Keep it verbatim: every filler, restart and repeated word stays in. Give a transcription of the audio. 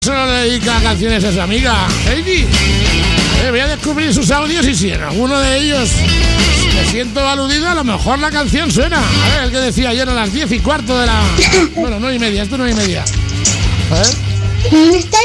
Solo le dedica canciones a su amiga Heidi. Eh, voy a descubrir sus audios y si en alguno de ellos me siento aludido, a lo mejor la canción suena. A ver, el que decía ayer a las diez y cuarto de la... Bueno, nueve y media, esto nueve y media. A ver.